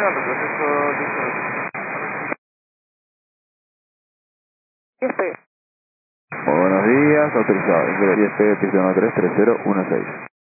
general, proceso 10 Buenos días, autorizado. Despegue, pista 133016.